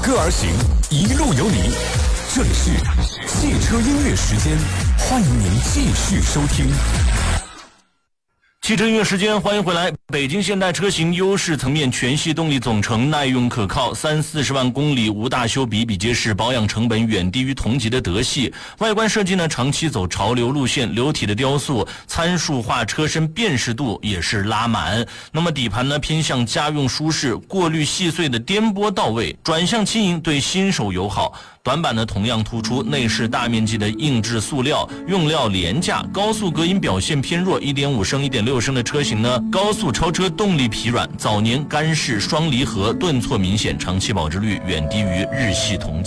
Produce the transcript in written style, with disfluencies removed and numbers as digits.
歌而行，一路有你。这里是汽车音乐时间，欢迎您继续收听。 汽车音乐时间，欢迎回来。北京现代车型优势层面全系动力总成，耐用可靠，30-40万公里无大修，比比皆是，保养成本远低于同级的德系。外观设计呢，长期走潮流路线，流体的雕塑，参数化车身辨识度也是拉满。那么底盘呢，偏向家用舒适，过滤细碎的颠簸到位，转向轻盈，对新手友好。短板呢同样突出，内饰大面积的硬质塑料，用料廉价，高速隔音表现偏弱，1.5升、1.6升的车型呢，高速超车动力疲软，早年干式双离合顿挫明显，长期保值率远低于日系同级。